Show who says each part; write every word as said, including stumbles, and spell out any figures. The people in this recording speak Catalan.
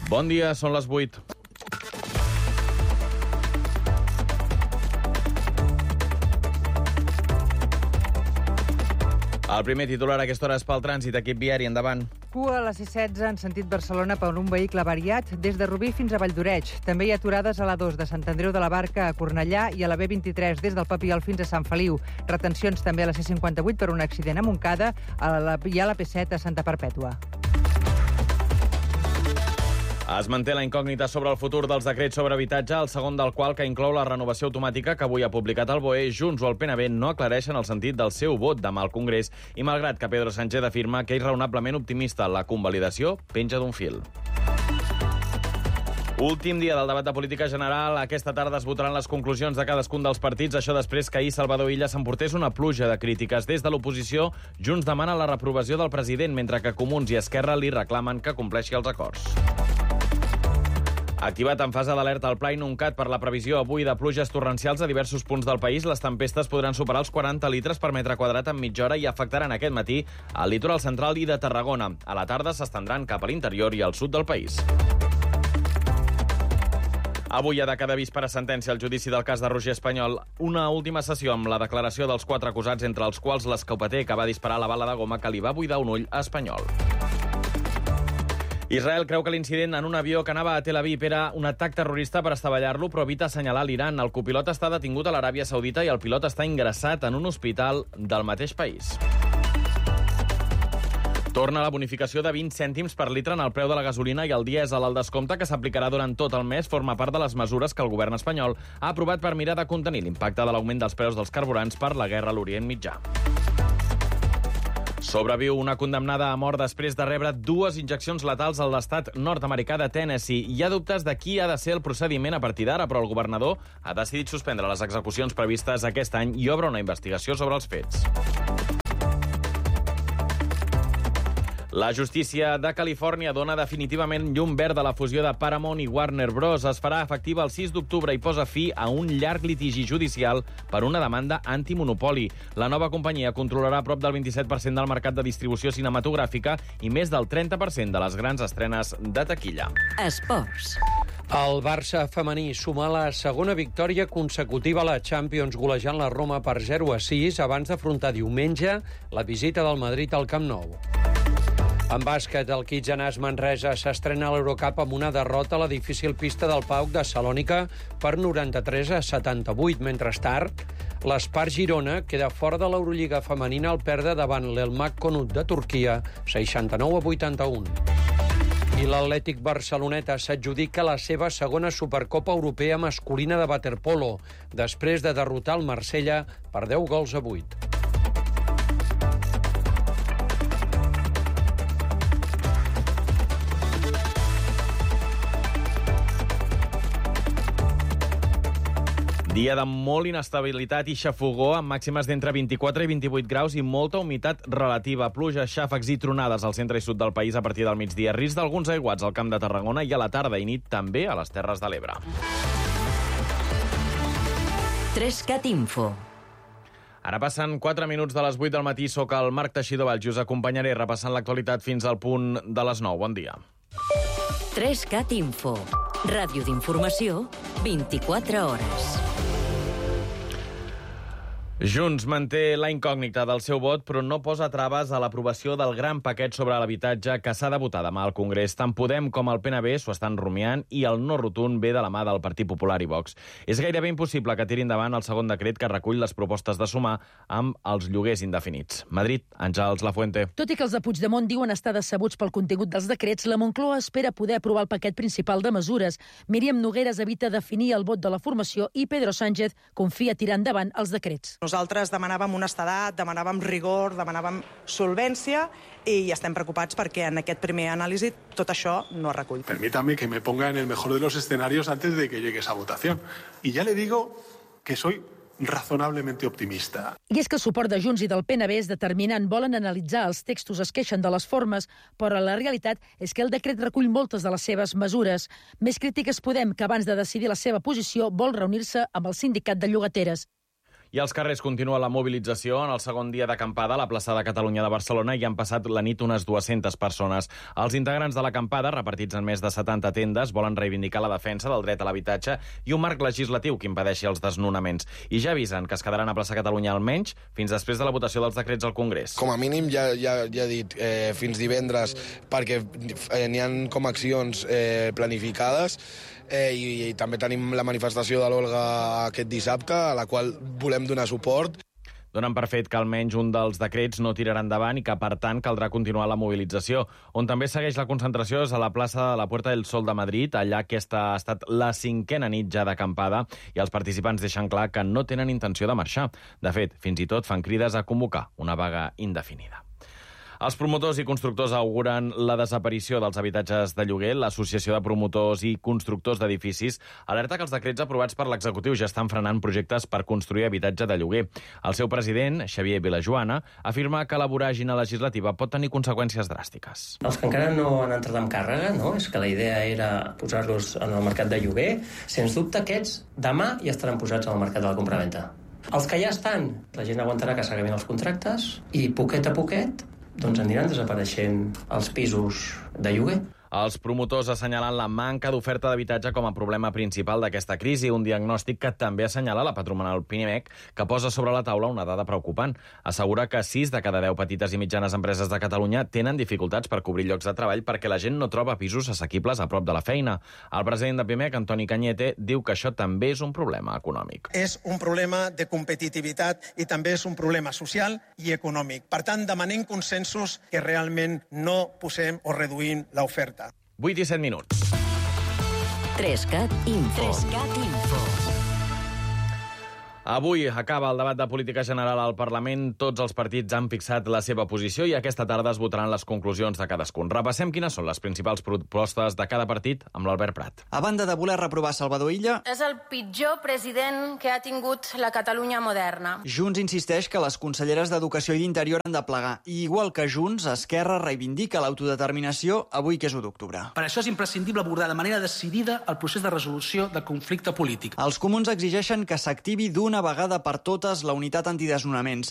Speaker 1: Bon dia, són les vuit. El primer titular a aquesta hora és pel trànsit. Equip viari, endavant.
Speaker 2: Cua a la C setze en sentit Barcelona per un vehicle variat des de Rubí fins a Valldoreix. També hi ha aturades a l'A dos de Sant Andreu de la Barca a Cornellà i a la B vint-i-tres des del Papiol fins a Sant Feliu. Retencions també a la C cinquanta-vuit per un accident a Montcada a la, i a la P set a Santa Perpètua.
Speaker 1: Es manté la incògnita sobre el futur dels decrets sobre habitatge, el segon del qual, que inclou la renovació automàtica que avui ha publicat el B O E, Junts o el P N B no aclareixen el sentit del seu vot demà al Congrés i malgrat que Pedro Sánchez afirma que és raonablement optimista, la convalidació penja d'un fil. Últim dia del debat de política general. Aquesta tarda es votaran les conclusions de cadascun dels partits. Això després que ahir Salvador Illa s'emportés una pluja de crítiques. Des de l'oposició, Junts demana la reprovació del president, mentre que Comuns i Esquerra li reclamen que compleixi els acords. Activat en fase d'alerta el Pla Inuncat per la previsió avui de pluges torrencials a diversos punts del país, les tempestes podran superar els quaranta litres per metre quadrat en mitja hora i afectaran aquest matí al litoral central i de Tarragona. A la tarda s'estendran cap a l'interior i al sud del país. Avui ha de quedar vist per a sentència el judici del cas de Roger Espanyol. Una última sessió amb la declaració dels quatre acusats, entre els quals l'escopeter que va disparar la bala de goma que li va buidar un ull a Espanyol. Israel creu que l'incident en un avió que anava a Tel Aviv era un atac terrorista per estavellar-lo, però evita assenyalar l'Iran. El copilot està detingut a l'Aràbia Saudita i el pilot està ingressat en un hospital del mateix país. Torna la bonificació de vint cèntims per litre en el preu de la gasolina i el dièsel. El descompte, que s'aplicarà durant tot el mes, forma part de les mesures que el govern espanyol ha aprovat per mirar de contenir l'impacte de l'augment dels preus dels carburants per la guerra a l'Orient Mitjà. Sobreviu una condemnada a mort després de rebre dues injeccions letals a l'estat nord-americà de Tennessee. Hi ha dubtes de qui ha de ser el procediment a partir d'ara, però el governador ha decidit suspendre les execucions previstes aquest any i obre una investigació sobre els fets. La justícia de Califòrnia dona definitivament llum verd a la fusió de Paramount i Warner Bros. Es farà efectiva el sis d'octubre i posa fi a un llarg litigi judicial per una demanda antimonopoli. La nova companyia controlarà prop del vint-i-set per cent del mercat de distribució cinematogràfica i més del trenta per cent de les grans estrenes de taquilla.
Speaker 3: Esports.
Speaker 4: El Barça femení suma la segona victòria consecutiva a la Champions, golejant la Roma per zero a sis abans d'afrontar diumenge la visita del Madrid al Camp Nou. En bàsquet, el Kitjanàs Manresa s'estrena a l'Eurocup amb una derrota a la difícil pista del Pauk de Salònica per noranta-tres a setanta-vuit. Mentrestant, l'Espar Girona queda fora de l'Eurolliga femenina al perdre davant l'Elmak Konut de Turquia, seixanta-nou a vuitanta-un. I l'Atlètic Barceloneta s'adjudica la seva segona Supercopa Europea masculina de waterpolo, després de derrotar el Marsella per deu gols a vuit.
Speaker 1: Dia de molt inestabilitat i xafogó, amb màximes d'entre vint-i-quatre i vint-i-vuit graus i molta humitat relativa. Pluja, xàfecs i tronades al centre i sud del país a partir del migdia. Risc d'alguns aiguats al Camp de Tarragona i a la tarda i nit també a les Terres de l'Ebre.
Speaker 3: Trescat Info.
Speaker 1: Ara passen quatre minuts de les vuit del matí. Soc el Marc Teixidor Valls i us acompanyaré repassant l'actualitat fins al punt de les nou. Bon dia.
Speaker 3: Trescat Info. Ràdio d'informació, vint-i-quatre hores.
Speaker 1: Junts manté la incògnita del seu vot, però no posa traves a l'aprovació del gran paquet sobre l'habitatge que s'ha de votar demà al Congrés. Tant Podem com el P N B s'ho estan rumiant i el no rotund ve de la mà del Partit Popular i Vox. És gairebé impossible que tiri endavant el segon decret que recull les propostes de sumar amb els lloguers indefinits. Madrid, Àngels Lafuente.
Speaker 5: Tot i que els de Puigdemont diuen estar decebuts pel contingut dels decrets, la Moncloa espera poder aprovar el paquet principal de mesures. Míriam Nogueras evita definir el vot de la formació i Pedro Sánchez confia tirar endavant els decrets.
Speaker 6: Nosaltres demanàvem honestedat, demanàvem rigor, demanàvem solvència i estem preocupats perquè en aquest primer anàlisi tot això no es recull.
Speaker 7: Permítame que me ponga en el mejor de los escenarios antes de que llegue esa votación. Y ya le digo que soy razonablemente optimista.
Speaker 5: I és que el suport de Junts i del P N B és determinant. Volen analitzar els textos, es queixen de les formes, però la realitat és que el decret recull moltes de les seves mesures. Més crítiques Podem, que abans de decidir la seva posició vol reunir-se amb el sindicat de llogateres.
Speaker 1: I als carrers continua la mobilització. En el segon dia d'acampada a la plaça de Catalunya de Barcelona hi han passat la nit unes dues-centes persones. Els integrants de l'acampada, repartits en més de setanta tendes, volen reivindicar la defensa del dret a l'habitatge i un marc legislatiu que impedeixi els desnonaments. I ja avisen que es quedaran a plaça Catalunya almenys fins després de la votació dels decrets al Congrés.
Speaker 8: Com a mínim, ja, ja, ja he dit, eh, fins divendres, perquè eh, n'hi ha com accions eh, planificades. Eh, i, i també tenim la manifestació de l'Olga aquest dissabte, a la qual volem donar suport.
Speaker 1: Donen per fet que almenys un dels decrets no tirarà endavant i que, per tant, caldrà continuar la mobilització. On també segueix la concentració és a la plaça de la Puerta del Sol de Madrid. Allà aquesta ha estat la cinquena nit ja d'acampada i els participants deixen clar que no tenen intenció de marxar. De fet, fins i tot fan crides a convocar una vaga indefinida. Els promotors i constructors auguren la desaparició dels habitatges de lloguer. L'Associació de Promotors i Constructors d'Edificis alerta que els decrets aprovats per l'executiu ja estan frenant projectes per construir habitatge de lloguer. El seu president, Xavier Vilajoana, afirma que la voràgine legislativa pot tenir conseqüències dràstiques.
Speaker 9: Els que encara no han entrat en càrrega, no? És que la idea era posar-los en el mercat de lloguer. Sens dubte aquests demà ja estaran posats al mercat de la compravenda. Els que ja estan, la gent aguantarà que s'acabin els contractes i poquet a poquet doncs aniran desapareixent els pisos de lloguer.
Speaker 1: Els promotors assenyalen la manca d'oferta d'habitatge com a problema principal d'aquesta crisi, un diagnòstic que també assenyala la patronal Pimec, que posa sobre la taula una dada preocupant. Assegura que sis de cada deu petites i mitjanes empreses de Catalunya tenen dificultats per cobrir llocs de treball perquè la gent no troba pisos assequibles a prop de la feina. El president de Pimec, Antoni Cañete, diu que això també és un problema econòmic.
Speaker 10: És un problema de competitivitat i també és un problema social i econòmic. Per tant, demanem consensos que realment no posem o reduïm l'oferta.
Speaker 1: vuit i set minuts.
Speaker 3: Trescat Info. Trescat Info.
Speaker 1: Avui acaba el debat de política general al Parlament. Tots els partits han fixat la seva posició i aquesta tarda es votaran les conclusions de cadascun. Repassem quines són les principals propostes de cada partit amb l'Albert Prat.
Speaker 11: A banda de voler reprovar Salvador Illa,
Speaker 12: és el pitjor president que ha tingut la Catalunya moderna.
Speaker 11: Junts insisteix que les conselleres d'Educació i d'Interior han de plegar. I igual que Junts, Esquerra reivindica l'autodeterminació avui que és u d'octubre.
Speaker 13: Per això és imprescindible abordar de manera decidida el procés de resolució de conflicte polític.
Speaker 11: Els comuns exigeixen que s'activi d'una vegada per totes la unitat antidesnonaments